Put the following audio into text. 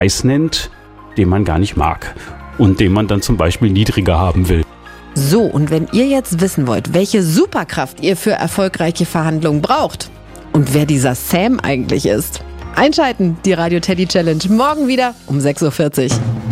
Preis nennt, den man gar nicht mag und den man dann zum Beispiel niedriger haben will. So, und wenn ihr jetzt wissen wollt, welche Superkraft ihr für erfolgreiche Verhandlungen braucht und wer dieser Sam eigentlich ist, einschalten, die Radio Teddy Challenge morgen wieder um 6:40 Uhr.